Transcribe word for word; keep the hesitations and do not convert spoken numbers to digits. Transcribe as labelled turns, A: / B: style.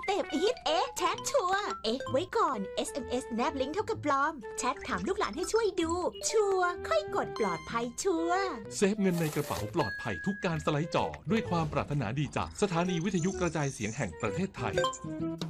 A: เต็ปฮิตเอ๊ะแชทชัวร์เอ๊ะไว้ก่อน เอส เอ็ม เอส แนบลิงก์เท่ากับปลอมแชทถามลูกหลานให้ช่วยดูชัวร์ค่อยกดปลอดภัยชัวร์
B: เซฟเงินในกระเป๋าปลอดภัยทุกการสไลด์จอด้วยความปรารถนาดีจากสถานีวิทยุกระจายเสียงแห่งประเทศไทย